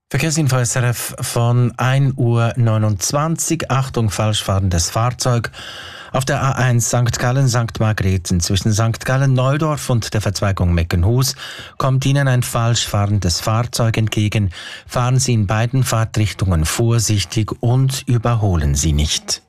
Verkehrsinfo SRF von 1:29 Uhr. Achtung, falsch fahrendes Fahrzeug. Auf der A1 St. Gallen-St. Margrethen zwischen St. Gallen-Neudorf und der Verzweigung Meckenhus kommt Ihnen ein falsch fahrendes Fahrzeug entgegen. Fahren Sie in beiden Fahrtrichtungen vorsichtig und überholen Sie nicht.